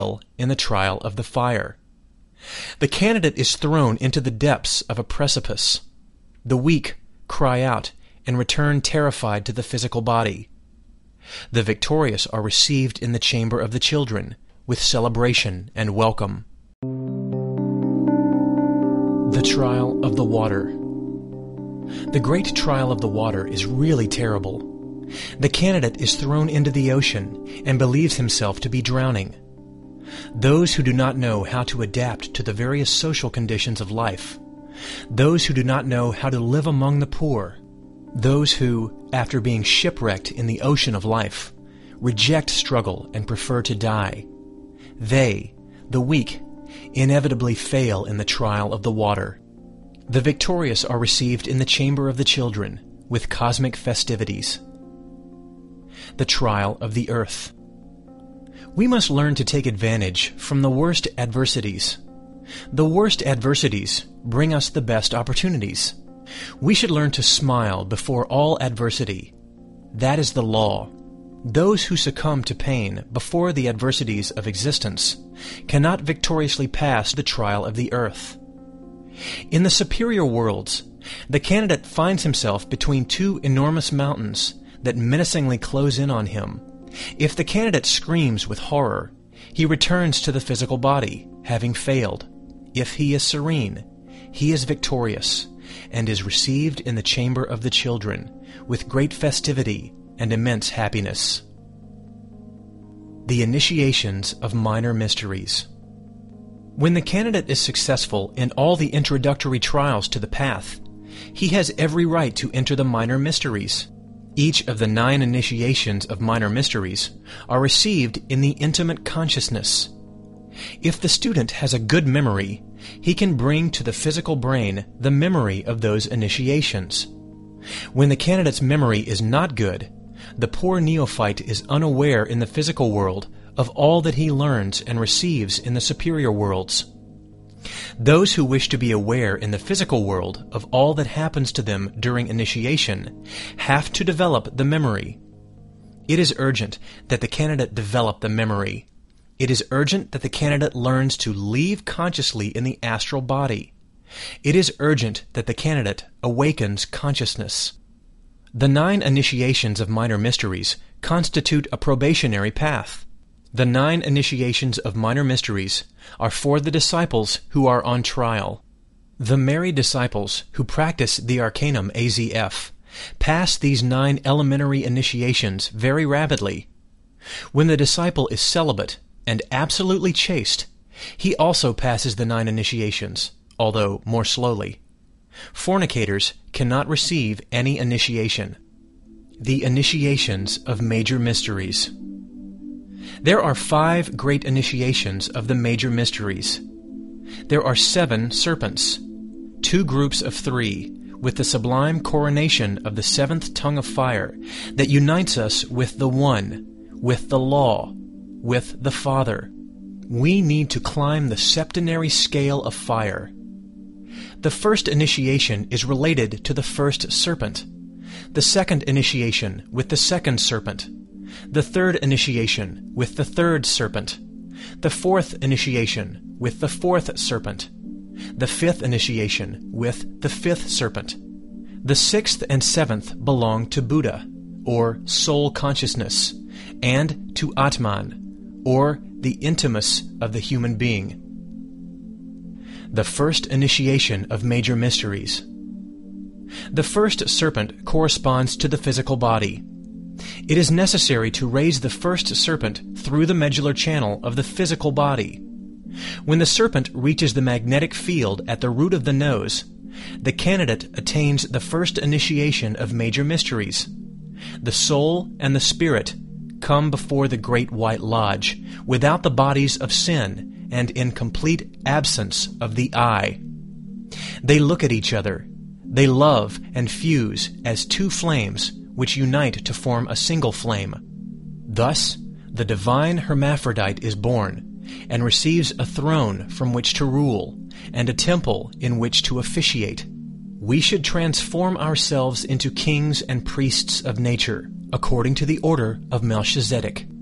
in the trial of the fire. The candidate is thrown into the depths of a precipice. The weak cry out and return terrified to the physical body. The victorious are received in the chamber of the children with celebration and welcome. The trial of the water. The great trial of the water is really terrible. The candidate is thrown into the ocean and believes himself to be drowning. Those who do not know how to adapt to the various social conditions of life, those who do not know how to live among the poor, those who, after being shipwrecked in the ocean of life, reject struggle and prefer to die, they, the weak, inevitably fail in the trial of the water. The victorious are received in the chamber of the children with cosmic festivities. The trial of the earth. We must learn to take advantage from the worst adversities. The worst adversities bring us the best opportunities. We should learn to smile before all adversity. That is the law. Those who succumb to pain before the adversities of existence cannot victoriously pass the trial of the earth. In the superior worlds, the candidate finds himself between two enormous mountains that menacingly close in on him. If the candidate screams with horror, he returns to the physical body, having failed. If he is serene, he is victorious, and is received in the chamber of the children with great festivity and immense happiness. The initiations of minor mysteries. When the candidate is successful in all the introductory trials to the path, he has every right to enter the minor mysteries. Each of the 9 initiations of minor mysteries are received in the intimate consciousness. If the student has a good memory, he can bring to the physical brain the memory of those initiations. When the candidate's memory is not good, the poor neophyte is unaware in the physical world of all that he learns and receives in the superior worlds. Those who wish to be aware in the physical world of all that happens to them during initiation have to develop the memory. It is urgent that the candidate develop the memory. It is urgent that the candidate learns to leave consciously in the astral body. It is urgent that the candidate awakens consciousness. The 9 initiations of minor mysteries constitute a probationary path. The 9 initiations of minor mysteries are for the disciples who are on trial. The merry disciples who practice the Arcanum AZF pass these 9 elementary initiations very rapidly. When the disciple is celibate and absolutely chaste, he also passes the 9 initiations, although more slowly. Fornicators cannot receive any initiation. The initiations of major mysteries. There are 5 great initiations of the major mysteries. There are 7 serpents, 2 groups of 3, with the sublime coronation of the 7th tongue of fire that unites us with the One, with the Law, with the Father. We need to climb the septenary scale of fire. The first initiation is related to the first serpent, the second initiation with the second serpent, the third initiation with the third serpent, the fourth initiation with the fourth serpent, the fifth initiation with the fifth serpent. The 6th and 7th belong to Buddha, or soul consciousness, and to Atman, or the intimus of the human being. The first initiation of major mysteries. The first serpent corresponds to the physical body. It is necessary to raise the first serpent through the medullary channel of the physical body. When the serpent reaches the magnetic field at the root of the nose, the candidate attains the first initiation of major mysteries. The soul and the spirit come before the great white lodge without the bodies of sin and in complete absence of the I. They look at each other. They love and fuse as 2 flames which unite to form a single flame. Thus, the divine hermaphrodite is born and receives a throne from which to rule and a temple in which to officiate. We should transform ourselves into kings and priests of nature, according to the order of Melchizedek.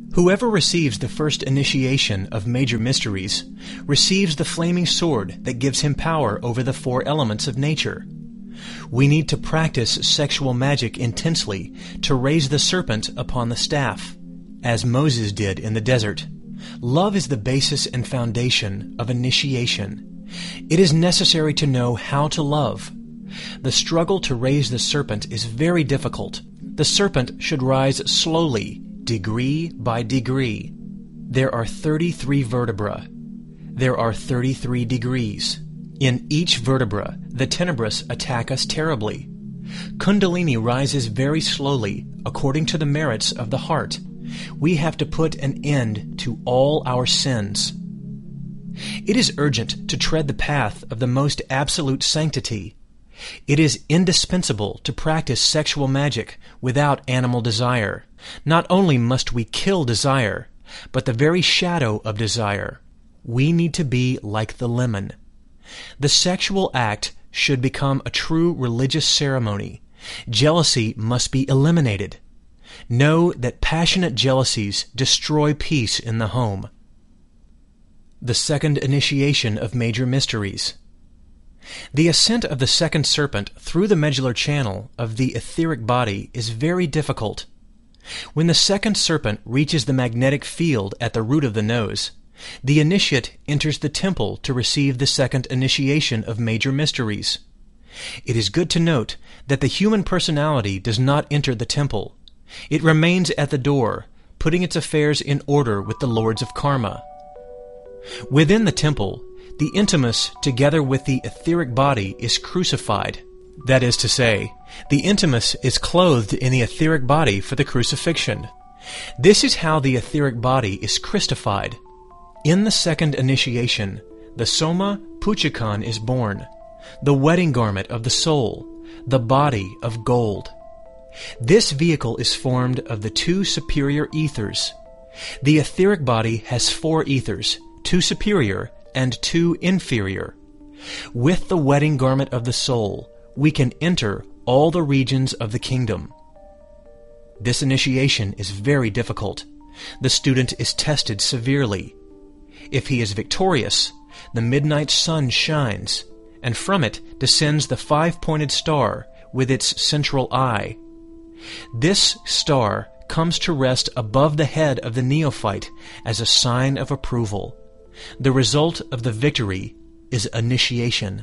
Whoever receives the first initiation of major mysteries receives the flaming sword that gives him power over the 4 elements of nature. We need to practice sexual magic intensely to raise the serpent upon the staff, as Moses did in the desert. Love is the basis and foundation of initiation. It is necessary to know how to love. The struggle to raise the serpent is very difficult. The serpent should rise slowly, degree by degree. There are 33 vertebrae. There are 33 degrees. In each vertebra, the tenebrous attack us terribly. Kundalini rises very slowly, according to the merits of the heart. We have to put an end to all our sins. It is urgent to tread the path of the most absolute sanctity. It is indispensable to practice sexual magic without animal desire. Not only must we kill desire, but the very shadow of desire. We need to be like the lemon. The sexual act should become a true religious ceremony. Jealousy must be eliminated. Know that passionate jealousies destroy peace in the home. The second initiation of major mysteries. The ascent of the second serpent through the medullary channel of the etheric body is very difficult. When the second serpent reaches the magnetic field at the root of the nose, the initiate enters the temple to receive the second initiation of major mysteries. It is good to note that the human personality does not enter the temple. It remains at the door, putting its affairs in order with the lords of karma. Within the temple, the intimus, together with the etheric body, is crucified. That is to say, the intimus is clothed in the etheric body for the crucifixion. This is how the etheric body is Christified. In the second initiation, the Soma Puchikon is born, the wedding garment of the soul, the body of gold. This vehicle is formed of the 2 superior ethers. The etheric body has 4 ethers, 2 superior and 2 inferior. With the wedding garment of the soul, we can enter all the regions of the kingdom. This initiation is very difficult. The student is tested severely. If he is victorious, the midnight sun shines, and from it descends the 5-pointed star with its central eye. This star comes to rest above the head of the neophyte as a sign of approval. The result of the victory is initiation.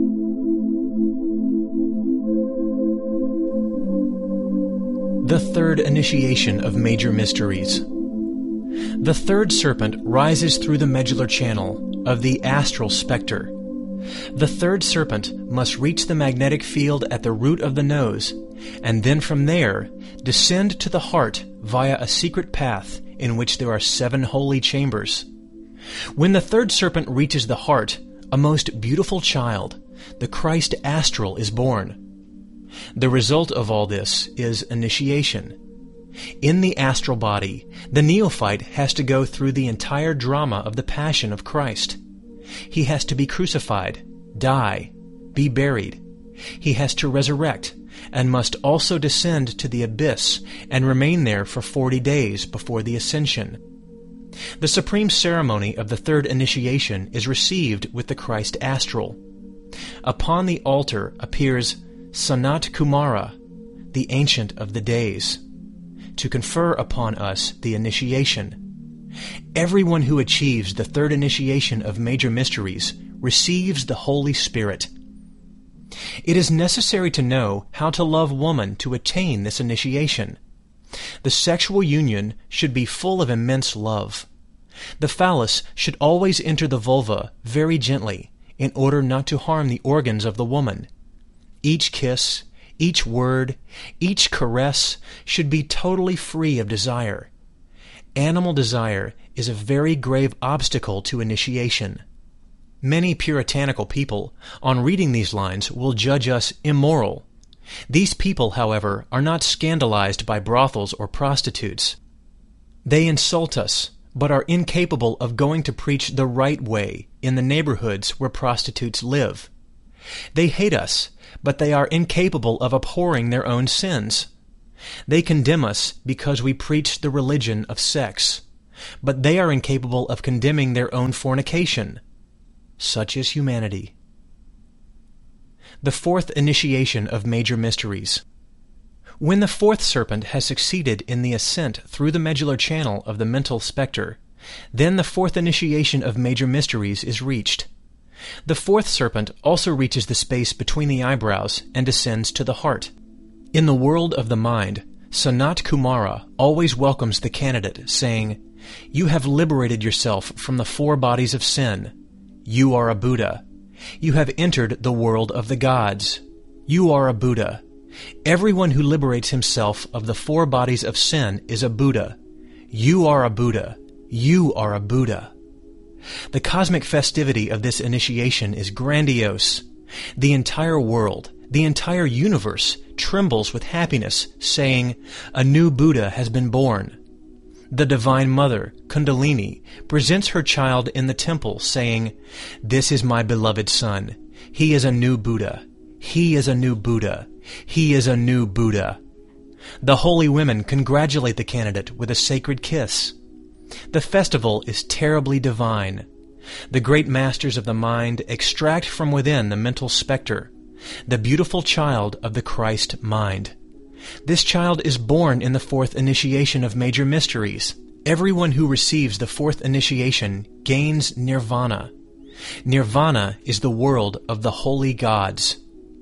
The third initiation of major mysteries. The third serpent rises through the medullary channel of the astral spectre. The third serpent must reach the magnetic field at the root of the nose, and then from there descend to the heart via a secret path in which there are 7 holy chambers. When the third serpent reaches the heart, a most beautiful child, the Christ astral, is born. The result of all this is initiation. In the astral body, the neophyte has to go through the entire drama of the Passion of Christ. He has to be crucified, die, be buried. He has to resurrect, and must also descend to the abyss and remain there for 40 days before the ascension. The supreme ceremony of the third initiation is received with the Christ astral. Upon the altar appears Sanat Kumara, the Ancient of the Days, to confer upon us the initiation. Everyone who achieves the third initiation of major mysteries receives the Holy Spirit. It is necessary to know how to love woman to attain this initiation. The sexual union should be full of immense love. The phallus should always enter the vulva very gently, in order not to harm the organs of the woman. Each kiss, each word, each caress should be totally free of desire. Animal desire is a very grave obstacle to initiation. Many puritanical people, on reading these lines, will judge us immoral. These people, however, are not scandalized by brothels or prostitutes. They insult us, but are incapable of going to preach the right way in the neighborhoods where prostitutes live. They hate us, but they are incapable of abhorring their own sins. They condemn us because we preach the religion of sex, but they are incapable of condemning their own fornication. Such is humanity. The fourth initiation of major mysteries. When the fourth serpent has succeeded in the ascent through the medullary channel of the mental spectre, then the fourth initiation of major mysteries is reached. The fourth serpent also reaches the space between the eyebrows and descends to the heart. In the world of the mind, Sanat Kumara always welcomes the candidate, saying, "You have liberated yourself from the four bodies of sin. You are a Buddha. You have entered the world of the gods. You are a Buddha. Everyone who liberates himself of the four bodies of sin is a Buddha. You are a Buddha. You are a Buddha." The cosmic festivity of this initiation is grandiose. The entire world, the entire universe, trembles with happiness, saying, "A new Buddha has been born." The Divine Mother, Kundalini, presents her child in the temple, saying, "This is my beloved son. He is a new Buddha. He is a new Buddha. He is a new Buddha." The holy women congratulate the candidate with a sacred kiss. The festival is terribly divine. The great masters of the mind extract from within the mental spectre the beautiful child of the Christ mind. This child is born in the fourth initiation of major mysteries. Everyone who receives the fourth initiation gains nirvana. Nirvana is the world of the holy gods.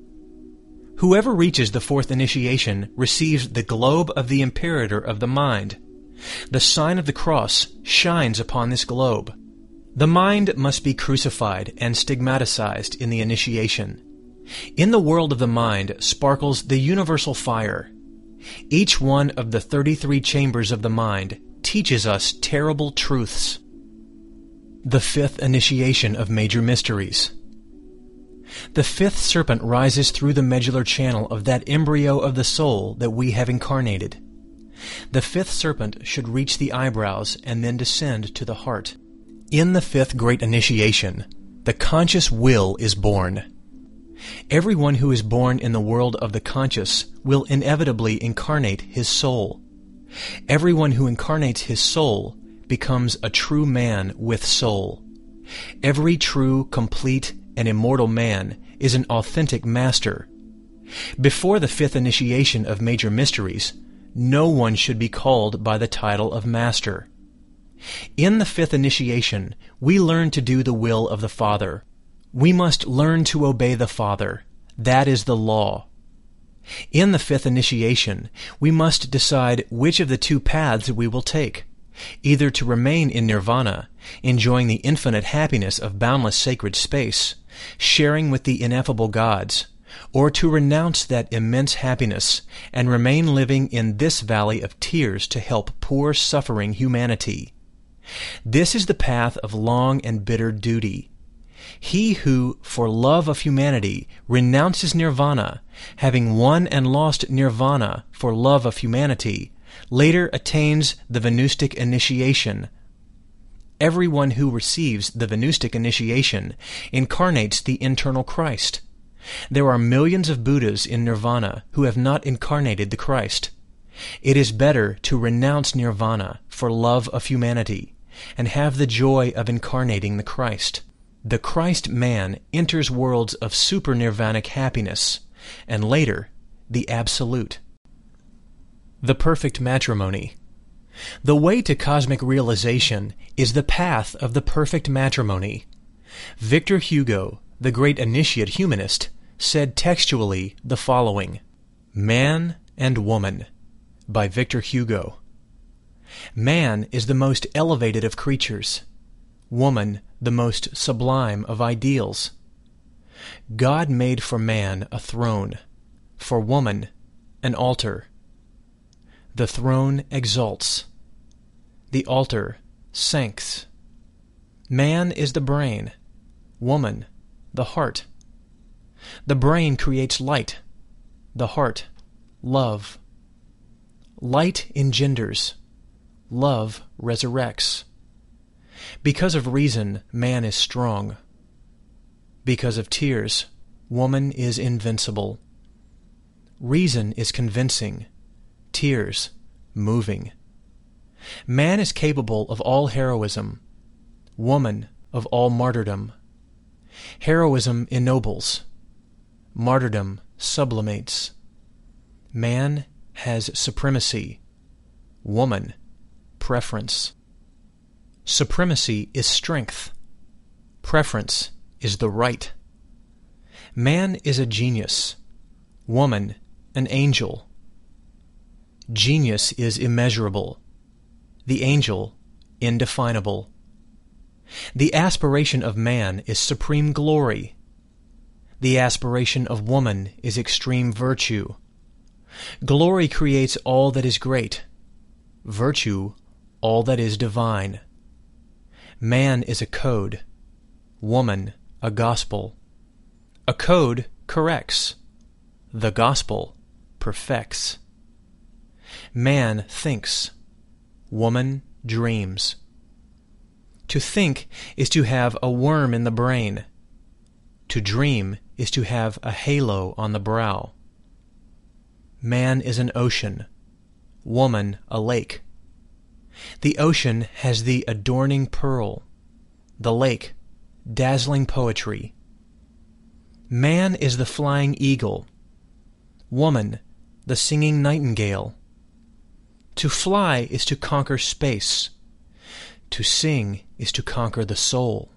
Whoever reaches the fourth initiation receives the globe of the imperator of the mind. The sign of the cross shines upon this globe. The mind must be crucified and stigmatized in the initiation. In the world of the mind sparkles the universal fire. Each one of the 33 chambers of the mind teaches us terrible truths. The fifth initiation of major mysteries. The fifth serpent rises through the medullary channel of that embryo of the soul that we have incarnated. The fifth serpent should reach the eyebrows and then descend to the heart. In the fifth great initiation, the conscious will is born. Everyone who is born in the world of the conscious will inevitably incarnate his soul. Everyone who incarnates his soul becomes a true man with soul. Every true, complete, and immortal man is an authentic master. Before the fifth initiation of major mysteries, no one should be called by the title of master. In the fifth initiation, we learn to do the will of the Father. We must learn to obey the Father. That is the law. In the fifth initiation, we must decide which of the two paths we will take, either to remain in nirvana, enjoying the infinite happiness of boundless sacred space, sharing with the ineffable gods, or to renounce that immense happiness and remain living in this valley of tears to help poor suffering humanity. This is the path of long and bitter duty. He who, for love of humanity, renounces nirvana, having won and lost nirvana for love of humanity, later attains the Venustic initiation. Everyone who receives the Venustic initiation incarnates the internal Christ. There are millions of Buddhas in nirvana who have not incarnated the Christ. It is better to renounce nirvana for love of humanity and have the joy of incarnating the Christ. The Christ man enters worlds of super-nirvanic happiness, and later, the Absolute. The perfect matrimony. The way to cosmic realization is the path of the perfect matrimony. Victor Hugo, the great initiate humanist, said textually the following: Man and Woman, by Victor Hugo. Man is the most elevated of creatures. Woman the most sublime of ideals. God made for man a throne, for woman an altar. The throne exalts. The altar sinks. Man is the brain, woman the heart. The brain creates light, the heart love. Light engenders, love resurrects. Because of reason, man is strong. Because of tears, woman is invincible. Reason is convincing. tears, moving. Man is capable of all heroism, woman of all martyrdom. Heroism ennobles, martyrdom sublimates. Man has supremacy, woman preference. Supremacy is strength, preference is the right. Man is a genius, woman an angel. Genius is immeasurable, the angel indefinable. The aspiration of man is supreme glory. The aspiration of woman is extreme virtue. Glory creates all that is great, virtue all that is divine. Man is a code, woman a gospel. A code corrects, the gospel perfects. Man thinks, woman dreams. To think is to have a worm in the brain. To dream is to have a halo on the brow. Man is an ocean, woman a lake. The ocean has the adorning pearl, the lake dazzling poetry. Man is the flying eagle, woman the singing nightingale. To fly is to conquer space. To sing is to conquer the soul.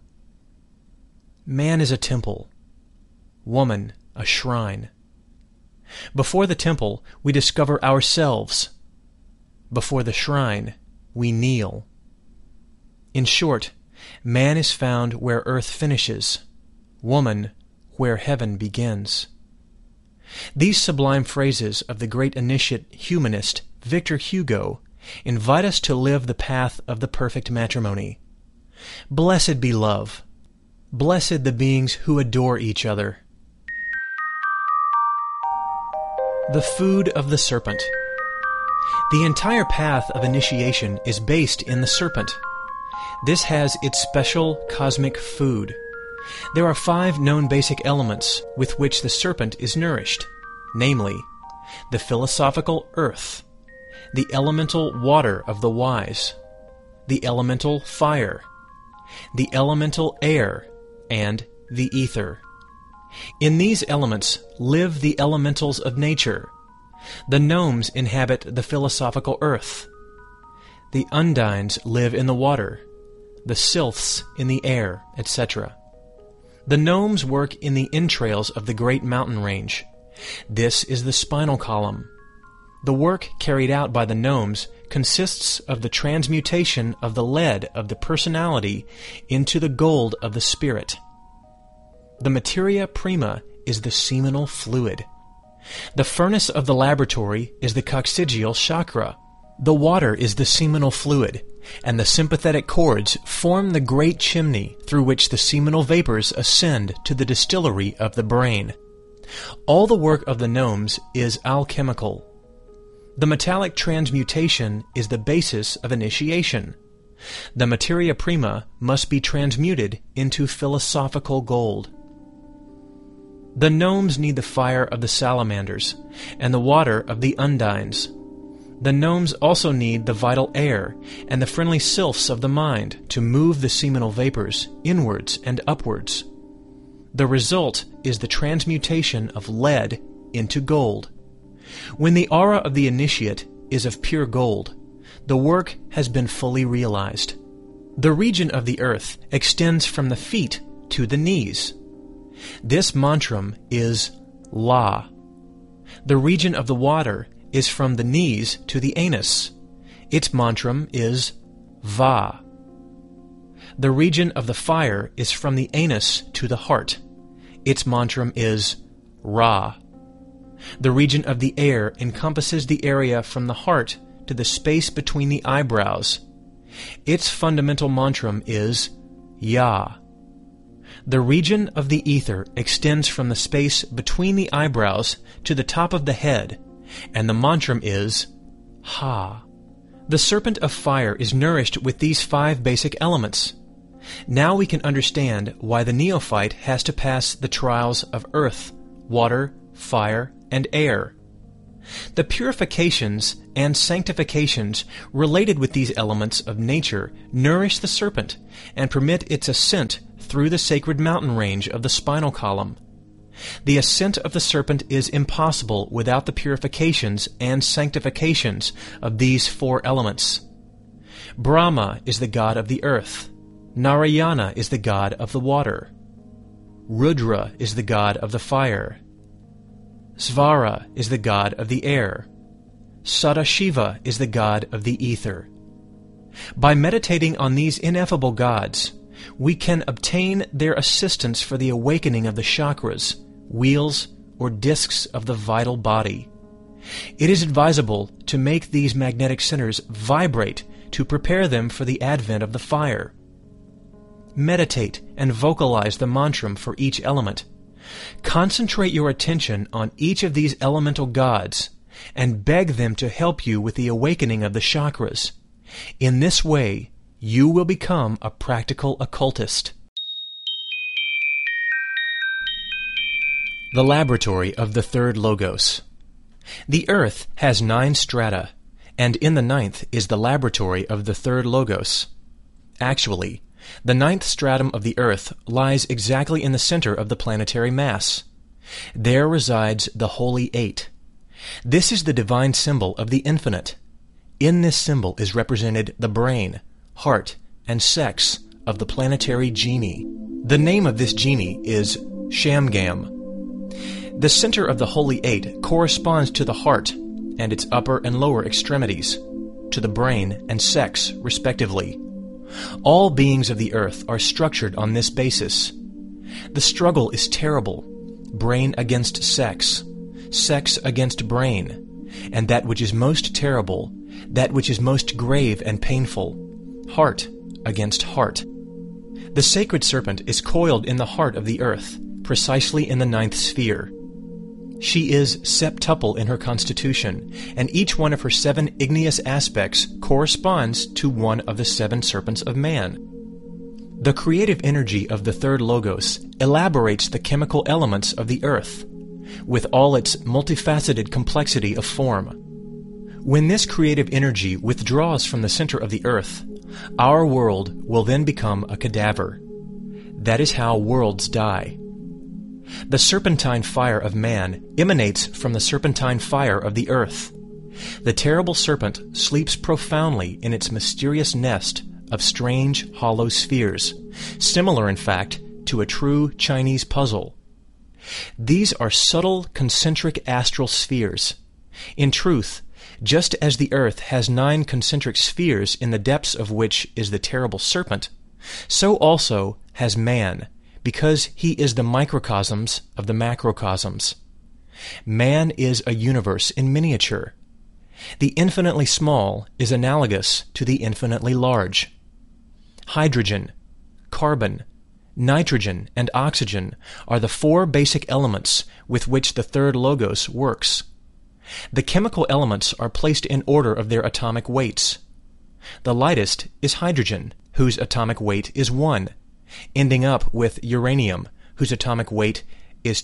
Man is a temple, woman a shrine. Before the temple we discover ourselves. Before the shrine we kneel. In short, man is found where earth finishes, woman where heaven begins. These sublime phrases of the great initiate humanist Victor Hugo invite us to live the path of the perfect matrimony. Blessed be love. Blessed the beings who adore each other. The food of the serpent. The entire path of initiation is based in the serpent. This has its special cosmic food. There are 5 known basic elements with which the serpent is nourished, namely, the philosophical earth, the elemental water of the wise, the elemental fire, the elemental air, and the ether. In these elements live the elementals of nature. The gnomes inhabit the philosophical earth. The undines live in the water, the sylphs in the air, etc. The gnomes work in the entrails of the great mountain range. This is the spinal column. The work carried out by the gnomes consists of the transmutation of the lead of the personality into the gold of the spirit. The materia prima is the seminal fluid. The furnace of the laboratory is the coccygeal chakra. The water is the seminal fluid, and the sympathetic cords form the great chimney through which the seminal vapors ascend to the distillery of the brain. All the work of the gnomes is alchemical. The metallic transmutation is the basis of initiation. The materia prima must be transmuted into philosophical gold. The gnomes need the fire of the salamanders and the water of the undines. The gnomes also need the vital air and the friendly sylphs of the mind to move the seminal vapors inwards and upwards. The result is the transmutation of lead into gold. When the aura of the initiate is of pure gold, the work has been fully realized. The region of the earth extends from the feet to the knees. This mantram is La. The region of the water is from the knees to the anus. Its mantram is Va. The region of the fire is from the anus to the heart. Its mantram is Ra. The region of the air encompasses the area from the heart to the space between the eyebrows. Its fundamental mantram is Ya. The region of the ether extends from the space between the eyebrows to the top of the head, and the mantram is Ha. The serpent of fire is nourished with these 5 basic elements. Now we can understand why the neophyte has to pass the trials of earth, water, fire, and air. The purifications and sanctifications related with these elements of nature nourish the serpent and permit its ascent through the sacred mountain range of the spinal column. The ascent of the serpent is impossible without the purifications and sanctifications of these four elements. Brahma is the god of the earth. Narayana is the god of the water. Rudra is the god of the fire. Svara is the god of the air. Sadashiva is the god of the ether. By meditating on these ineffable gods, we can obtain their assistance for the awakening of the chakras, wheels, or discs of the vital body. It is advisable to make these magnetic centers vibrate to prepare them for the advent of the fire. Meditate and vocalize the mantra for each element. Concentrate your attention on each of these elemental gods and beg them to help you with the awakening of the chakras. In this way, you will become a practical occultist. The laboratory of the third logos. The earth has 9 strata, and in the 9th is the laboratory of the third logos. Actually, the 9th stratum of the earth lies exactly in the center of the planetary mass. There resides the Holy Eight. This is the divine symbol of the infinite. In this symbol is represented the brain, heart, and sex of the planetary genie. The name of this genie is Shamgam. The center of the Holy Eight corresponds to the heart and its upper and lower extremities, to the brain and sex, respectively. All beings of the earth are structured on this basis. The struggle is terrible, brain against sex, sex against brain, and that which is most terrible, that which is most grave and painful, heart against heart. The sacred serpent is coiled in the heart of the earth, precisely in the 9th sphere. She is septuple in her constitution, and each one of her 7 igneous aspects corresponds to one of the 7 serpents of man. The creative energy of the third logos elaborates the chemical elements of the earth, with all its multifaceted complexity of form. When this creative energy withdraws from the center of the earth, our world will then become a cadaver. That is how worlds die. The serpentine fire of man emanates from the serpentine fire of the earth. The terrible serpent sleeps profoundly in its mysterious nest of strange, hollow spheres, similar, in fact, to a true Chinese puzzle. These are subtle, concentric astral spheres. In truth, just as the earth has 9 concentric spheres in the depths of which is the terrible serpent, so also has man, because he is the microcosms of the macrocosms. Man is a universe in miniature. The infinitely small is analogous to the infinitely large. Hydrogen, carbon, nitrogen, and oxygen are the 4 basic elements with which the third logos works. The chemical elements are placed in order of their atomic weights. The lightest is hydrogen, whose atomic weight is 1, ending up with uranium, whose atomic weight is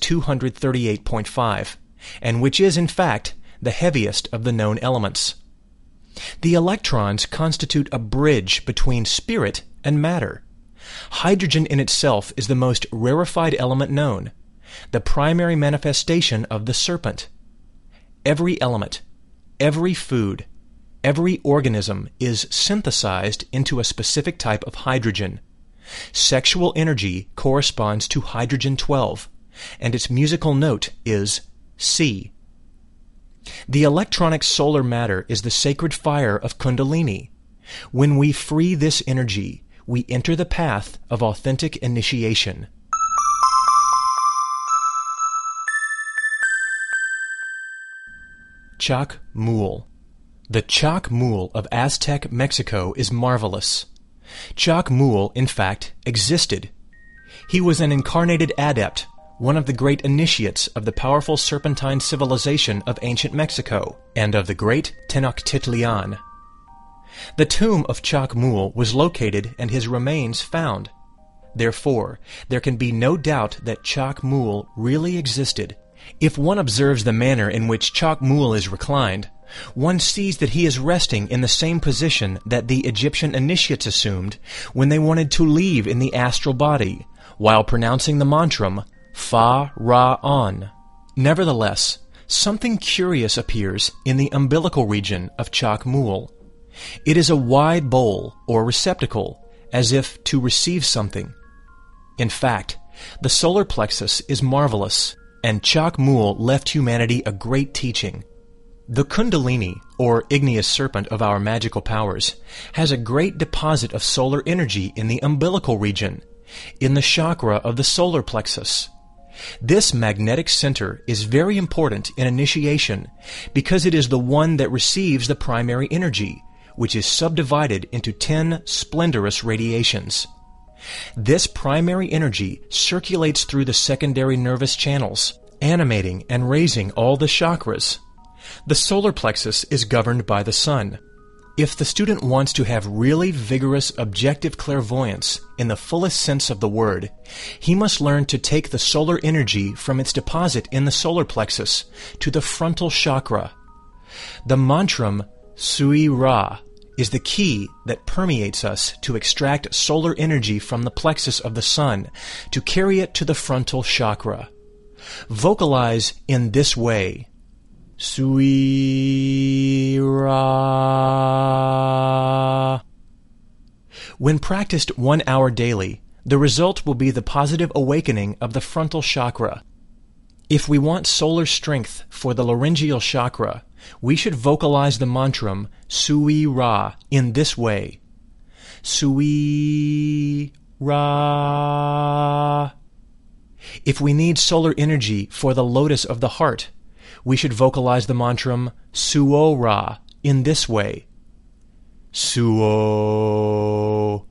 238.5, and which is, in fact, the heaviest of the known elements. The electrons constitute a bridge between spirit and matter. Hydrogen in itself is the most rarefied element known, the primary manifestation of the serpent. Every element, every food, every organism is synthesized into a specific type of hydrogen. Sexual energy corresponds to hydrogen-12, and its musical note is C. The electronic solar matter is the sacred fire of Kundalini. When we free this energy, we enter the path of authentic initiation. Chacmul. The Chacmul of Aztec Mexico is marvelous. Chacmul, in fact, existed. He was an incarnated adept, one of the great initiates of the powerful serpentine civilization of ancient Mexico, and of the great Tenochtitlan. The tomb of Chacmul was located and his remains found. Therefore, there can be no doubt that Chacmul really existed, If one observes the manner in which Chakmul is reclined, one sees that he is resting in the same position that the Egyptian initiates assumed when they wanted to leave in the astral body, while pronouncing the mantram, Fa Ra On. Nevertheless, something curious appears in the umbilical region of Chakmul. It is a wide bowl or receptacle, as if to receive something. In fact, the solar plexus is marvelous, and Chakmul left humanity a great teaching. The Kundalini, or igneous serpent of our magical powers, has a great deposit of solar energy in the umbilical region, in the chakra of the solar plexus. This magnetic center is very important in initiation because it is the one that receives the primary energy, which is subdivided into 10 splendorous radiations. This primary energy circulates through the secondary nervous channels, animating and raising all the chakras. The solar plexus is governed by the sun. If the student wants to have really vigorous objective clairvoyance in the fullest sense of the word, he must learn to take the solar energy from its deposit in the solar plexus to the frontal chakra. The mantram Sui Ra is the key that permeates us to extract solar energy from the plexus of the sun to carry it to the frontal chakra. Vocalize in this way. Sui Ra. When practiced 1 hour daily, the result will be the positive awakening of the frontal chakra. If we want solar strength for the laryngeal chakra, we should vocalize the mantram Sui Ra in this way. Sui Ra. If we need solar energy for the lotus of the heart, we should vocalize the mantram Suo Ra in this way. Suo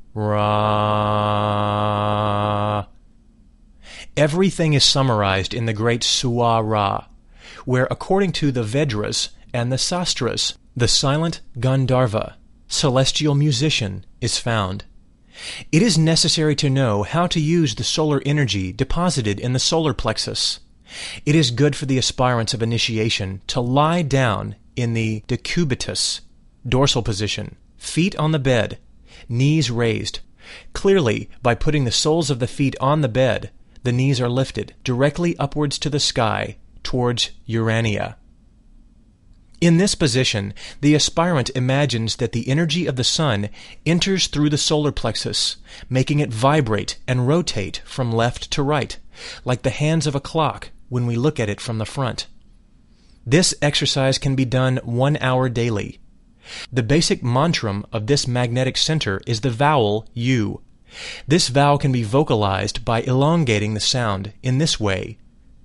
Ra. Everything is summarized in the great Suwa Ra, where according to the Vedras and the Sastras, the silent Gandharva, celestial musician, is found. It is necessary to know how to use the solar energy deposited in the solar plexus. It is good for the aspirants of initiation to lie down in the decubitus, dorsal position, feet on the bed, knees raised. Clearly, by putting the soles of the feet on the bed, the knees are lifted directly upwards to the sky, towards Urania. In this position, the aspirant imagines that the energy of the sun enters through the solar plexus, making it vibrate and rotate from left to right, like the hands of a clock when we look at it from the front. This exercise can be done 1 hour daily. The basic mantram of this magnetic center is the vowel U. This vowel can be vocalized by elongating the sound in this way.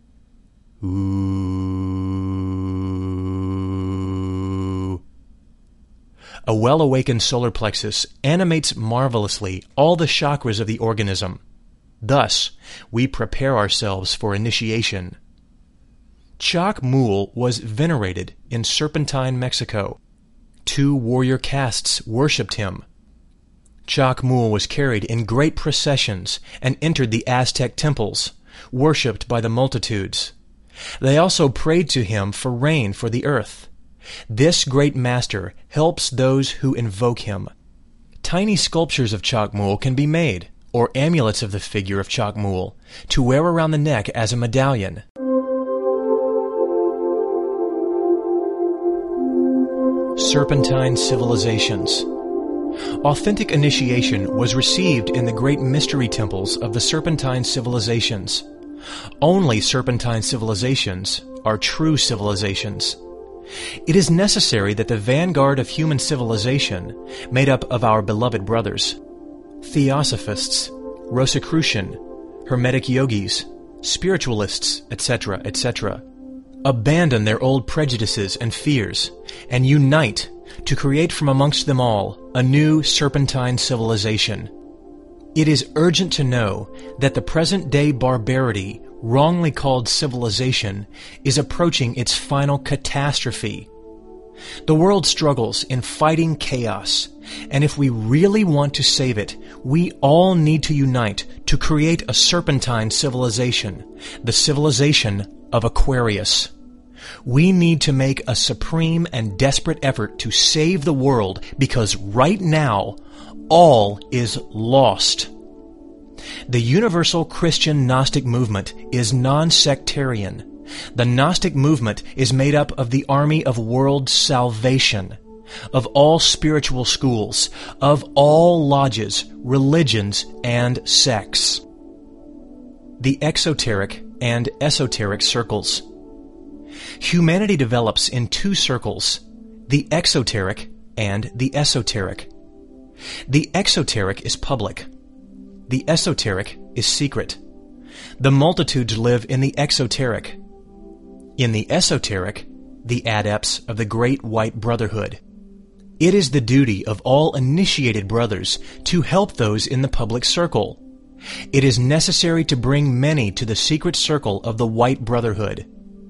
Ooh. A well-awakened solar plexus animates marvelously all the chakras of the organism. Thus, we prepare ourselves for initiation. Chakmul was venerated in Serpentine, Mexico. 2 warrior castes worshipped him. Chakmul was carried in great processions and entered the Aztec temples, worshipped by the multitudes. They also prayed to him for rain for the earth. This great master helps those who invoke him. Tiny sculptures of Chakmul can be made, or amulets of the figure of Chakmul, to wear around the neck as a medallion. Serpentine civilizations. Authentic initiation was received in the great mystery temples of the Serpentine civilizations. Only Serpentine civilizations are true civilizations. It is necessary that the vanguard of human civilization, made up of our beloved brothers, Theosophists, Rosicrucian, Hermetic yogis, spiritualists, etc., etc., abandon their old prejudices and fears, and unite to create from amongst them all a new Serpentine civilization. It is urgent to know that the present-day barbarity, wrongly called civilization, is approaching its final catastrophe. The world struggles in fighting chaos, and if we really want to save it, we all need to unite to create a Serpentine civilization, the civilization of Aquarius. We need to make a supreme and desperate effort to save the world because right now, all is lost. The universal Christian Gnostic movement is non-sectarian. The Gnostic movement is made up of the army of world salvation, of all spiritual schools, of all lodges, religions, and sects. The exoteric and esoteric circles. Humanity develops in two circles, the exoteric and the esoteric. The exoteric is public. The esoteric is secret. The multitudes live in the exoteric. In the esoteric, the adepts of the Great White Brotherhood. It is the duty of all initiated brothers to help those in the public circle. It is necessary to bring many to the secret circle of the White Brotherhood.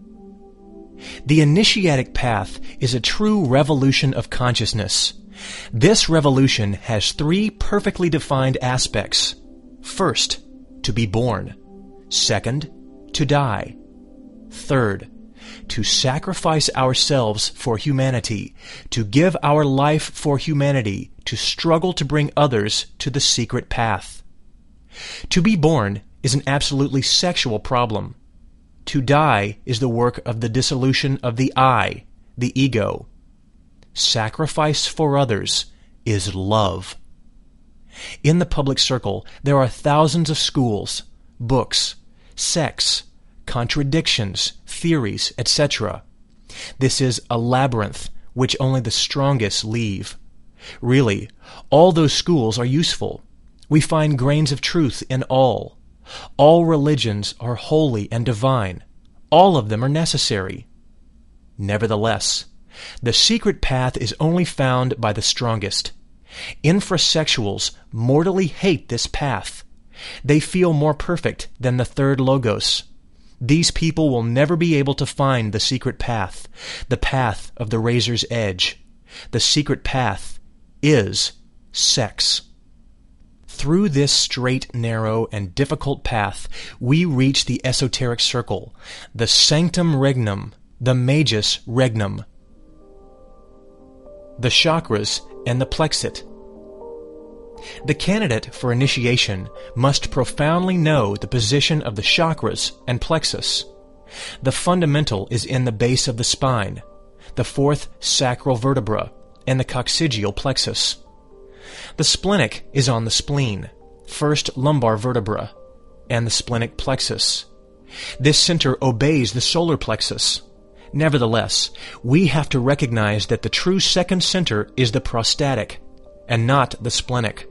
The initiatic path is a true revolution of consciousness. This revolution has three perfectly defined aspects. First, to be born. Second, to die. Third, to sacrifice ourselves for humanity, to give our life for humanity, to struggle to bring others to the secret path. To be born is an absolutely sexual problem. To die is the work of the dissolution of the I, the ego. Sacrifice for others is love. In the public circle, there are thousands of schools, books, sects, contradictions, theories, etc. This is a labyrinth which only the strongest leave. Really, all those schools are useful. We find grains of truth in all. All religions are holy and divine. All of them are necessary. Nevertheless, the secret path is only found by the strongest. Infrasexuals mortally hate this path. They feel more perfect than the third logos. These people will never be able to find the secret path, the path of the razor's edge. The secret path is sex. Through this straight, narrow, and difficult path, we reach the esoteric circle, the sanctum regnum, the magus regnum, the chakras and the plexit. The candidate for initiation must profoundly know the position of the chakras and plexus. The fundamental is in the base of the spine, the fourth sacral vertebra, and the coccygeal plexus. The splenic is on the spleen, first lumbar vertebra, and the splenic plexus. This center obeys the solar plexus. Nevertheless, we have to recognize that the true second center is the prostatic, and not the splenic.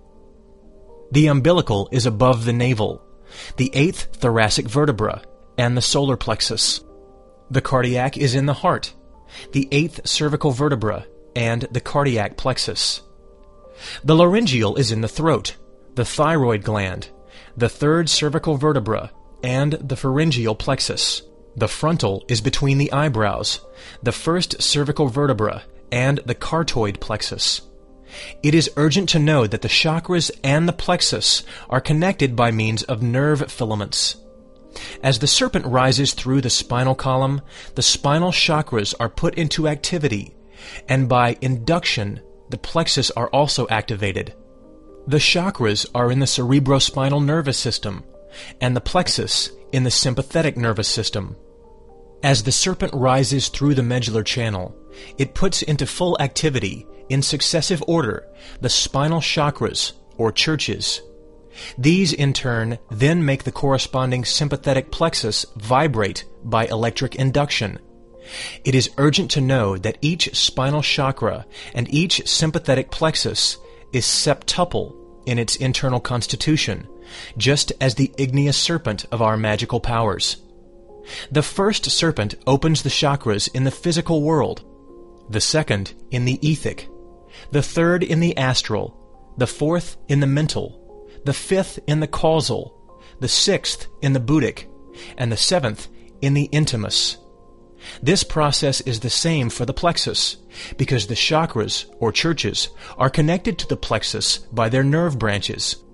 The umbilical is above the navel, the eighth thoracic vertebra, and the solar plexus. The cardiac is in the heart, the eighth cervical vertebra, and the cardiac plexus. The laryngeal is in the throat, the thyroid gland, the third cervical vertebra, and the pharyngeal plexus. The frontal is between the eyebrows, the first cervical vertebra, and the carotid plexus. It is urgent to know that the chakras and the plexus are connected by means of nerve filaments. As the serpent rises through the spinal column, the spinal chakras are put into activity, and by induction, the plexus are also activated. The chakras are in the cerebrospinal nervous system, and the plexus in the sympathetic nervous system. As the serpent rises through the medullary channel, it puts into full activity, in successive order, the spinal chakras, or churches. These, in turn, then make the corresponding sympathetic plexus vibrate by electric induction. It is urgent to know that each spinal chakra and each sympathetic plexus is septuple in its internal constitution, just as the igneous serpent of our magical powers. The first serpent opens the chakras in the physical world, the second in the etheric, the third in the astral, the fourth in the mental, the fifth in the causal, the sixth in the buddhic, and the seventh in the intimus. This process is the same for the plexus, because the chakras, or churches, are connected to the plexus by their nerve branches.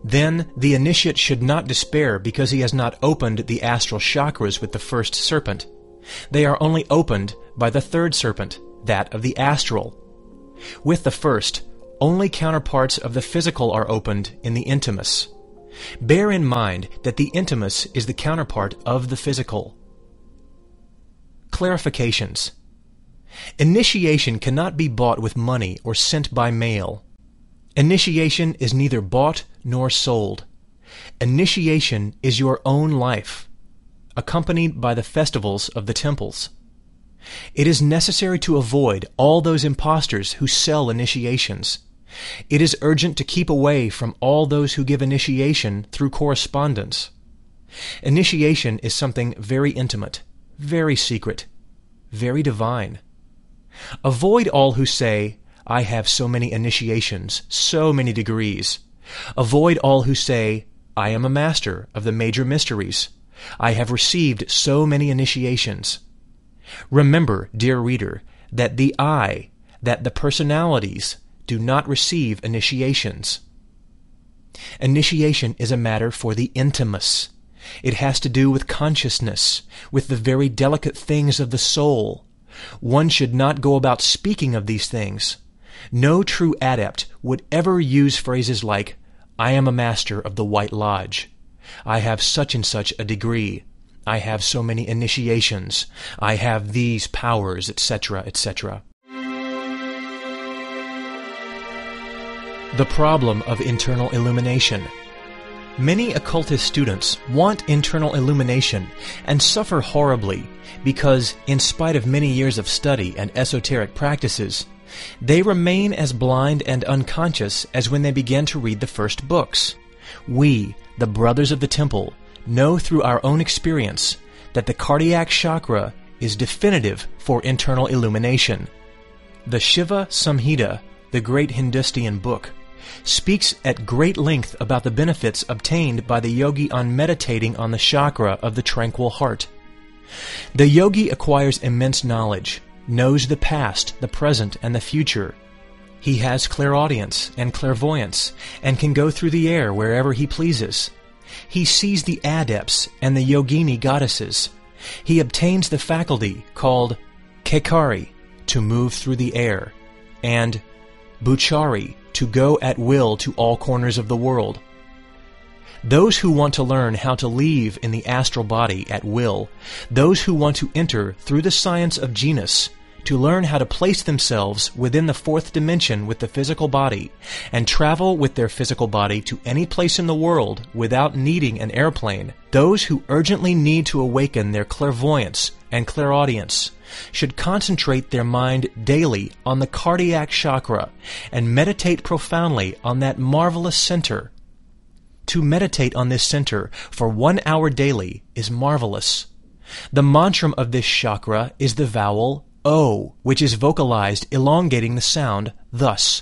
Then the initiate should not despair because he has not opened the astral chakras with the first serpent. They are only opened by the third serpent, that of the astral. With the first, only counterparts of the physical are opened in the intimus. Bear in mind that the intimus is the counterpart of the physical. Clarifications. Initiation cannot be bought with money or sent by mail. Initiation is neither bought nor sold. Initiation is your own life, accompanied by the festivals of the temples. It is necessary to avoid all those impostors who sell initiations. It is urgent to keep away from all those who give initiation through correspondence. Initiation is something very intimate, very secret, very divine. Avoid all who say, "I have so many initiations, so many degrees." Avoid all who say, "I am a master of the major mysteries. I have received so many initiations." Remember, dear reader, that the personalities, do not receive initiations. Initiation is a matter for the intimus. It has to do with consciousness, with the very delicate things of the soul. One should not go about speaking of these things. No true adept would ever use phrases like, "I am a master of the White Lodge," "I have such and such a degree," "I have so many initiations," "I have these powers," etc., etc. The problem of internal illumination. Many occultist students want internal illumination and suffer horribly because, in spite of many years of study and esoteric practices, they remain as blind and unconscious as when they began to read the first books. We, the Brothers of the Temple, know through our own experience that the cardiac chakra is definitive for internal illumination. The Shiva Samhita, the great Hindustian book, speaks at great length about the benefits obtained by the yogi on meditating on the chakra of the tranquil heart. The yogi acquires immense knowledge, knows the past, the present, and the future. He has clairaudience and clairvoyance, and can go through the air wherever he pleases. He sees the adepts and the yogini goddesses. He obtains the faculty called Kekari, to move through the air, and Buchari, to go at will to all corners of the world. Those who want to learn how to leave in the astral body at will, those who want to enter through the science of genus, to learn how to place themselves within the fourth dimension with the physical body, and travel with their physical body to any place in the world without needing an airplane, those who urgently need to awaken their clairvoyance and clairaudience, should concentrate their mind daily on the cardiac chakra and meditate profoundly on that marvelous center. To meditate on this center for 1 hour daily is marvelous. The mantram of this chakra is the vowel O, which is vocalized elongating the sound thus.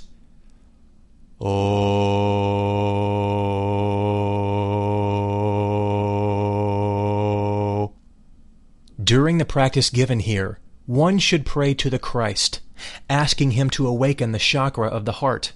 O. During the practice given here, one should pray to the Christ, asking him to awaken the chakra of the heart.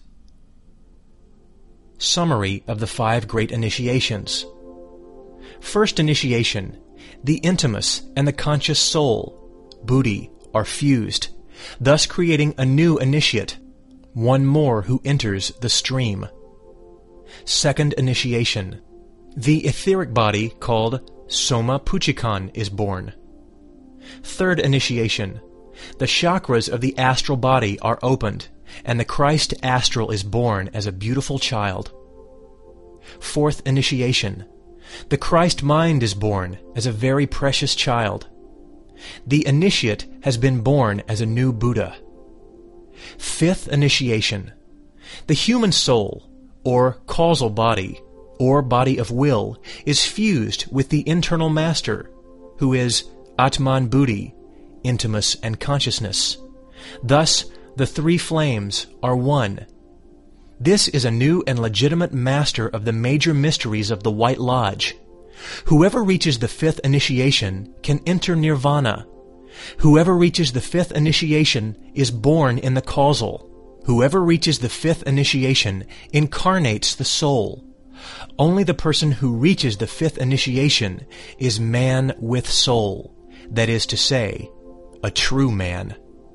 Summary of the 5 great initiations. First initiation, the intimus and the conscious soul, buddhi, are fused, thus creating a new initiate, one more who enters the stream. Second initiation, the etheric body called Soma Puchikan is born. Third initiation, the chakras of the astral body are opened, and the Christ astral is born as a beautiful child. Fourth initiation, the Christ mind is born as a very precious child. The initiate has been born as a new Buddha. Fifth initiation, the human soul, or causal body, or body of will, is fused with the internal master, who is Atman Buddhi, intimus and consciousness. Thus, the 3 flames are one. This is a new and legitimate master of the major mysteries of the White Lodge. Whoever reaches the 5th initiation can enter nirvana. Whoever reaches the 5th initiation is born in the causal. Whoever reaches the 5th initiation incarnates the soul. Only the person who reaches the fifth initiation is man with soul, that is to say, a true man.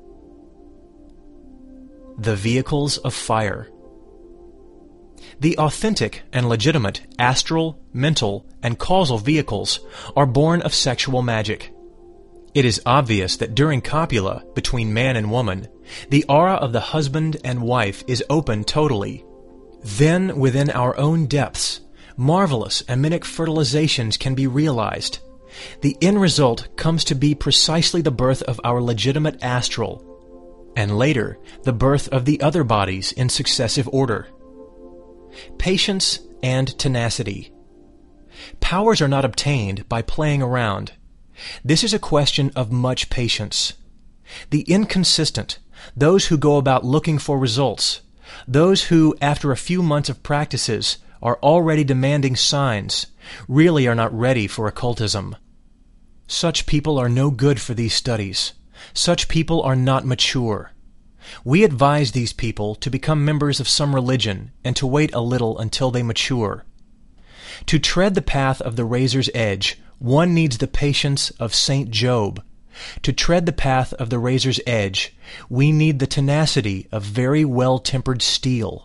The vehicles of fire. The authentic and legitimate astral, mental, and causal vehicles are born of sexual magic. It is obvious that during copula between man and woman, the aura of the husband and wife is open totally. Then, within our own depths, marvelous aminic fertilizations can be realized. The end result comes to be precisely the birth of our legitimate astral, and later the birth of the other bodies in successive order. Patience and tenacity. Powers are not obtained by playing around. This is a question of much patience. The inconsistent, those who go about looking for results, those who, after a few months of practices, are already demanding signs, really are not ready for occultism. Such people are no good for these studies. Such people are not mature. We advise these people to become members of some religion and to wait a little until they mature. To tread the path of the razor's edge, one needs the patience of Saint Job. To tread the path of the razor's edge, we need the tenacity of very well-tempered steel.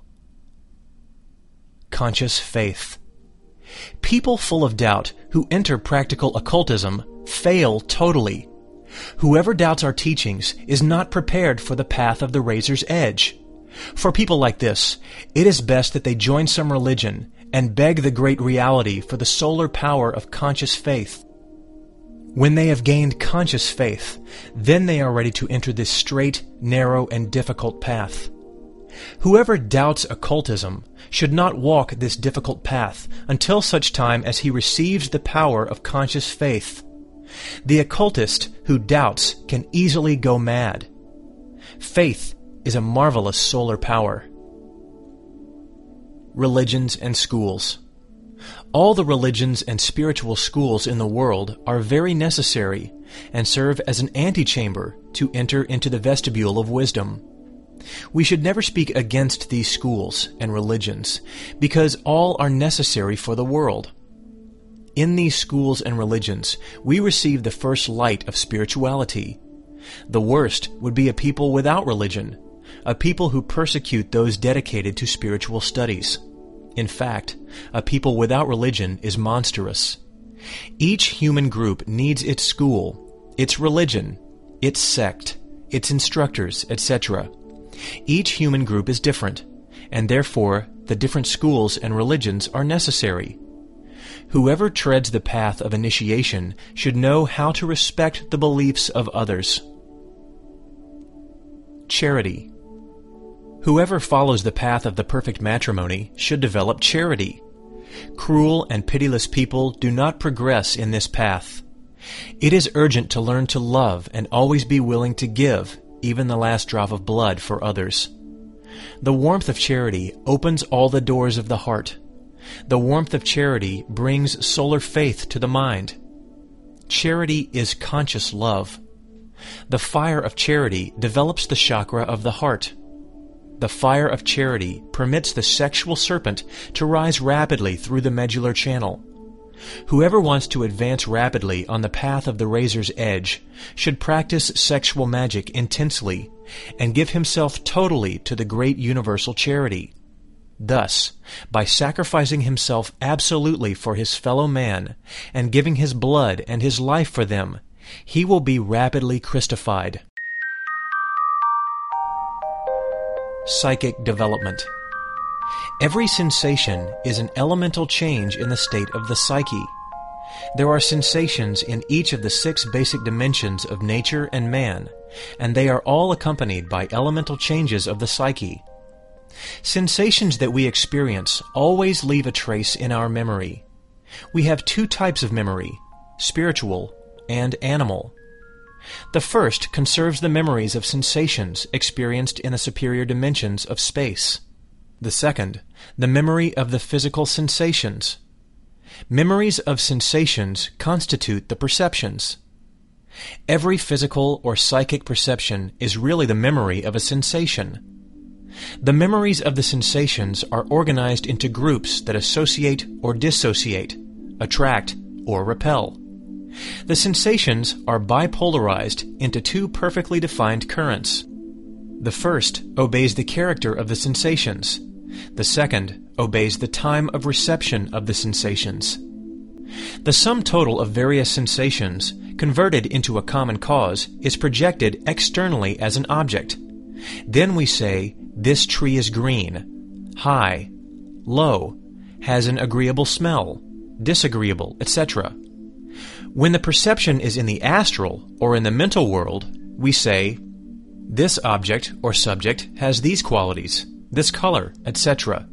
Conscious faith. People full of doubt who enter practical occultism fail totally. Whoever doubts our teachings is not prepared for the path of the razor's edge. For people like this, it is best that they join some religion and beg the great reality for the solar power of conscious faith. When they have gained conscious faith, then they are ready to enter this straight, narrow, and difficult path. Whoever doubts occultism should not walk this difficult path until such time as he receives the power of conscious faith. The occultist who doubts can easily go mad. Faith is a marvelous solar power. Religions and schools. All the religions and spiritual schools in the world are very necessary and serve as an antechamber to enter into the vestibule of wisdom. We should never speak against these schools and religions, because all are necessary for the world. In these schools and religions, we receive the first light of spirituality. The worst would be a people without religion, a people who persecute those dedicated to spiritual studies. In fact, a people without religion is monstrous. Each human group needs its school, its religion, its sect, its instructors, etc. Each human group is different, and therefore the different schools and religions are necessary. Whoever treads the path of initiation should know how to respect the beliefs of others. Charity. Whoever follows the path of the perfect matrimony should develop charity. Cruel and pitiless people do not progress in this path. It is urgent to learn to love and always be willing to give, even the last drop of blood, for others. The warmth of charity opens all the doors of the heart. The warmth of charity brings solar faith to the mind. Charity is conscious love. The fire of charity develops the chakra of the heart. The fire of charity permits the sexual serpent to rise rapidly through the medullary channel. Whoever wants to advance rapidly on the path of the razor's edge should practice sexual magic intensely and give himself totally to the great universal charity. Thus, by sacrificing himself absolutely for his fellow man and giving his blood and his life for them, he will be rapidly Christified. Psychic development. Every sensation is an elemental change in the state of the psyche. There are sensations in each of the 6 basic dimensions of nature and man, and they are all accompanied by elemental changes of the psyche. Sensations that we experience always leave a trace in our memory. We have 2 types of memory, spiritual and animal. The first conserves the memories of sensations experienced in the superior dimensions of space. The second, the memory of the physical sensations. Memories of sensations constitute the perceptions. Every physical or psychic perception is really the memory of a sensation. The memories of the sensations are organized into groups that associate or dissociate, attract or repel. The sensations are bipolarized into two perfectly defined currents. The first obeys the character of the sensations. The second obeys the time of reception of the sensations. The sum total of various sensations, converted into a common cause, is projected externally as an object. Then we say, this tree is green, high, low, has an agreeable smell, disagreeable, etc. When the perception is in the astral or in the mental world, we say, this object or subject has these qualities, this color, etc.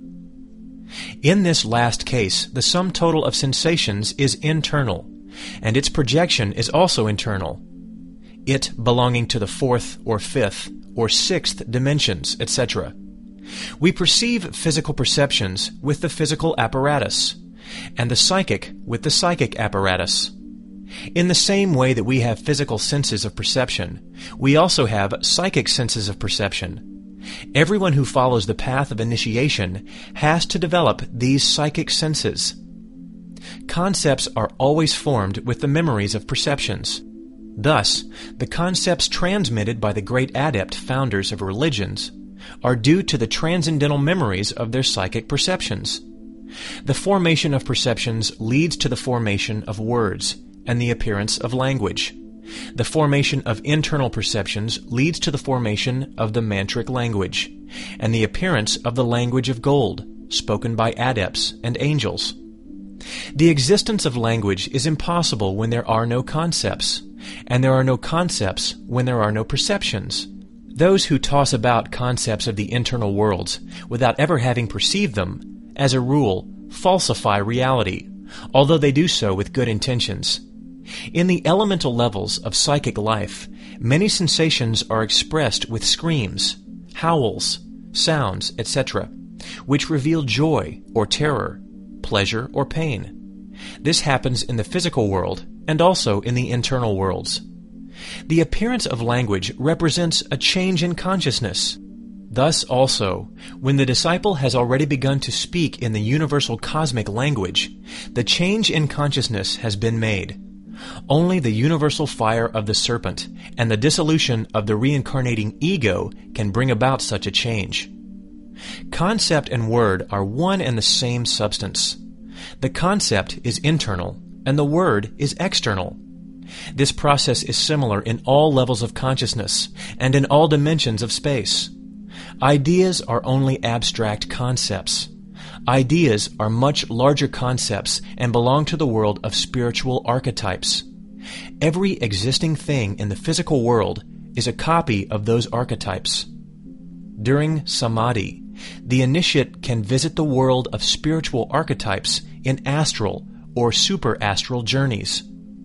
In this last case, the sum total of sensations is internal, and its projection is also internal, it belonging to the fourth or fifth or sixth dimensions, etc. We perceive physical perceptions with the physical apparatus, and the psychic with the psychic apparatus. In the same way that we have physical senses of perception, we also have psychic senses of perception. Everyone who follows the path of initiation has to develop these psychic senses. Concepts are always formed with the memories of perceptions. Thus, the concepts transmitted by the great adept founders of religions are due to the transcendental memories of their psychic perceptions. The formation of perceptions leads to the formation of words and the appearance of language. The formation of internal perceptions leads to the formation of the mantric language, and the appearance of the language of gold, spoken by adepts and angels. The existence of language is impossible when there are no concepts, and there are no concepts when there are no perceptions. Those who toss about concepts of the internal worlds without ever having perceived them, as a rule, falsify reality, although they do so with good intentions. In the elemental levels of psychic life, many sensations are expressed with screams, howls, sounds, etc., which reveal joy or terror, pleasure or pain. This happens in the physical world and also in the internal worlds. The appearance of language represents a change in consciousness. Thus also, when the disciple has already begun to speak in the universal cosmic language, the change in consciousness has been made. Only the universal fire of the serpent and the dissolution of the reincarnating ego can bring about such a change. Concept and word are one and the same substance. The concept is internal, and the word is external. This process is similar in all levels of consciousness and in all dimensions of space. Ideas are only abstract concepts. Ideas are much larger concepts and belong to the world of spiritual archetypes. Every existing thing in the physical world is a copy of those archetypes. During samadhi, the initiate can visit the world of spiritual archetypes in astral or superastral journeys.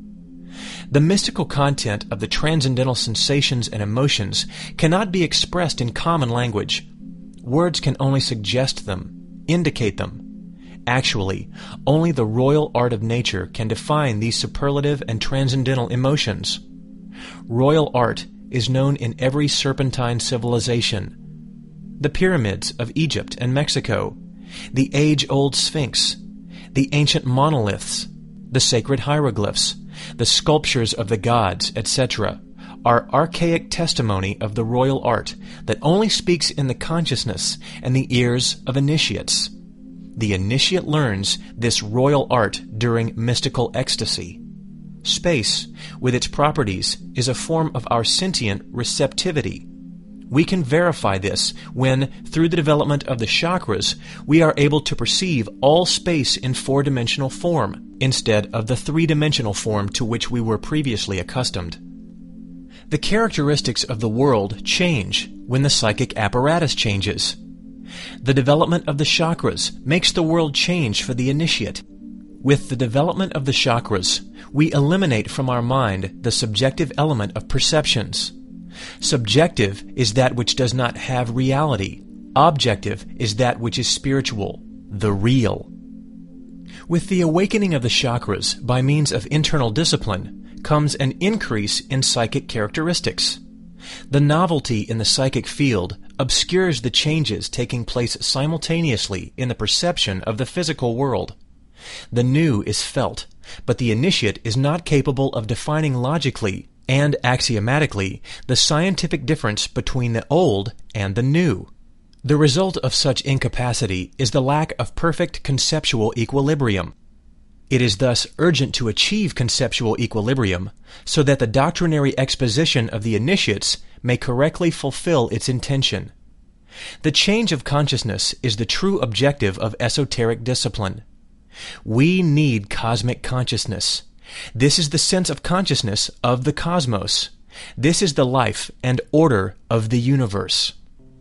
The mystical content of the transcendental sensations and emotions cannot be expressed in common language. Words can only suggest them, indicate them. Actually, only the royal art of nature can define these superlative and transcendental emotions. Royal art is known in every serpentine civilization. The pyramids of Egypt and Mexico, the age-old Sphinx, the ancient monoliths, the sacred hieroglyphs, the sculptures of the gods, etc., are archaic testimony of the royal art that only speaks in the consciousness and the ears of initiates. The initiate learns this royal art during mystical ecstasy. Space, with its properties, is a form of our sentient receptivity. We can verify this when, through the development of the chakras, we are able to perceive all space in four-dimensional form, instead of the three-dimensional form to which we were previously accustomed. The characteristics of the world change when the psychic apparatus changes. The development of the chakras makes the world change for the initiate. With the development of the chakras, we eliminate from our mind the subjective element of perceptions. Subjective is that which does not have reality. Objective is that which is spiritual, the real. With the awakening of the chakras by means of internal discipline comes an increase in psychic characteristics. The novelty in the psychic field obscures the changes taking place simultaneously in the perception of the physical world. The new is felt, but the initiate is not capable of defining logically and axiomatically the scientific difference between the old and the new. The result of such incapacity is the lack of perfect conceptual equilibrium. It is thus urgent to achieve conceptual equilibrium so that the doctrinary exposition of the initiates may correctly fulfill its intention. The change of consciousness is the true objective of esoteric discipline. We need cosmic consciousness. This is the sense of consciousness of the cosmos. This is the life and order of the universe.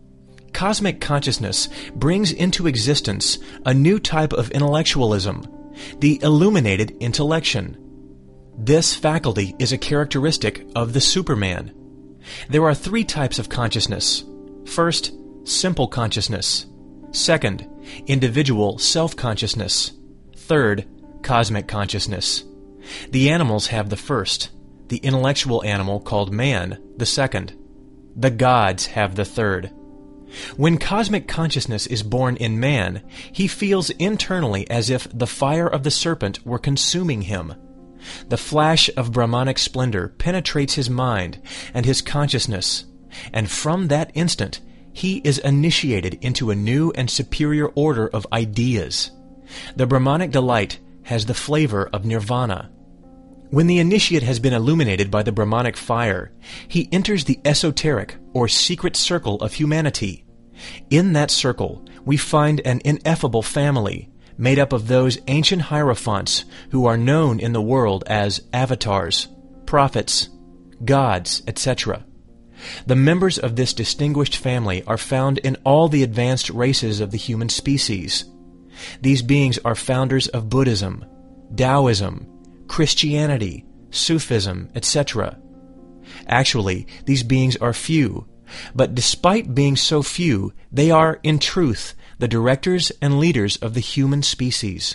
Cosmic consciousness brings into existence a new type of intellectualism, the illuminated intellection. This faculty is a characteristic of the Superman. There are three types of consciousness. First, simple consciousness. Second, individual self-consciousness. Third, cosmic consciousness. The animals have the first, the intellectual animal called man the second. The gods have the third. When cosmic consciousness is born in man, he feels internally as if the fire of the serpent were consuming him. The flash of Brahmanic splendor penetrates his mind and his consciousness, and from that instant he is initiated into a new and superior order of ideas. The Brahmanic delight has the flavor of nirvana. When the initiate has been illuminated by the Brahmanic fire, he enters the esoteric or secret circle of humanity. In that circle, we find an ineffable family made up of those ancient hierophants who are known in the world as avatars, prophets, gods, etc. The members of this distinguished family are found in all the advanced races of the human species. These beings are founders of Buddhism, Taoism, Christianity, Sufism, etc. Actually, these beings are few, but despite being so few, they are, in truth, the directors and leaders of the human species.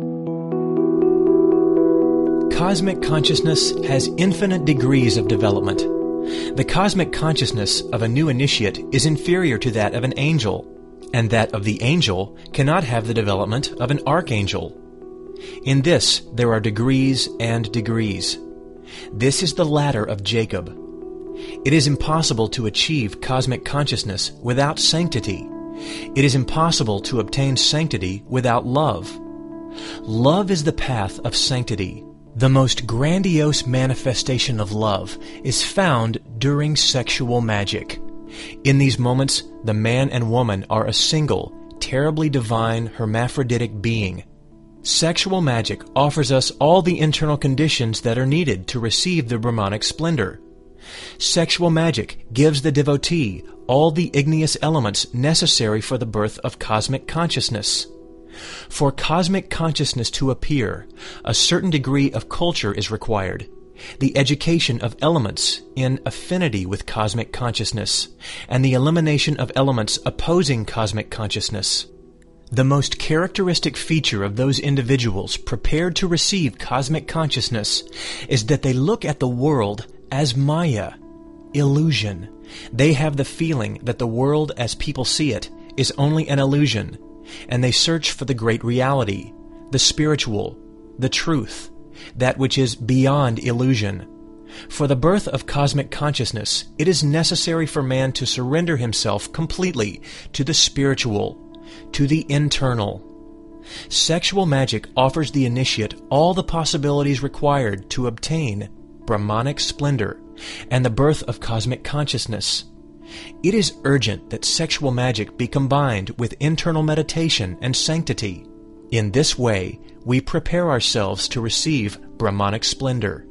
Cosmic consciousness has infinite degrees of development. The cosmic consciousness of a new initiate is inferior to that of an angel, and that of the angel cannot have the development of an archangel. In this there are degrees and degrees. This is the ladder of Jacob. It is impossible to achieve cosmic consciousness without sanctity. It is impossible to obtain sanctity without love. Love is the path of sanctity. The most grandiose manifestation of love is found during sexual magic. In these moments, the man and woman are a single, terribly divine hermaphroditic being. Sexual magic offers us all the internal conditions that are needed to receive the Brahmanic splendor. Sexual magic gives the devotee all the igneous elements necessary for the birth of cosmic consciousness. For cosmic consciousness to appear, a certain degree of culture is required, the education of elements in affinity with cosmic consciousness, and the elimination of elements opposing cosmic consciousness. The most characteristic feature of those individuals prepared to receive cosmic consciousness is that they look at the world as Maya, illusion. They have the feeling that the world as people see it is only an illusion, and they search for the great reality, the spiritual, the truth, that which is beyond illusion. For the birth of cosmic consciousness, it is necessary for man to surrender himself completely to the spiritual, to the internal. Sexual magic offers the initiate all the possibilities required to obtain Brahmanic splendor and the birth of cosmic consciousness. It is urgent that sexual magic be combined with internal meditation and sanctity. In this way, we prepare ourselves to receive Brahmanic splendor.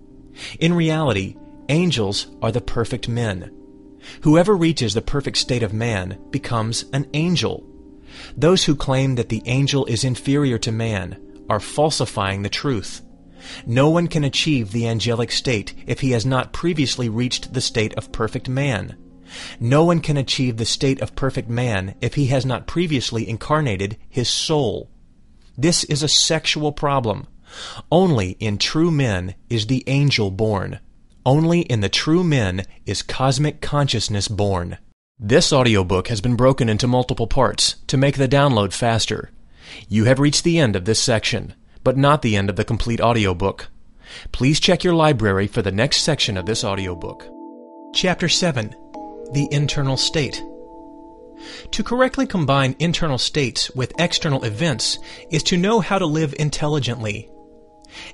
In reality, angels are the perfect men. Whoever reaches the perfect state of man becomes an angel. Those who claim that the angel is inferior to man are falsifying the truth. No one can achieve the angelic state if he has not previously reached the state of perfect man. No one can achieve the state of perfect man if he has not previously incarnated his soul. This is a sexual problem. Only in true men is the angel born. Only in the true men is cosmic consciousness born. This audiobook has been broken into multiple parts to make the download faster. You have reached the end of this section, but not the end of the complete audiobook. Please check your library for the next section of this audiobook. Chapter 7. The Internal State. To correctly combine internal states with external events is to know how to live intelligently.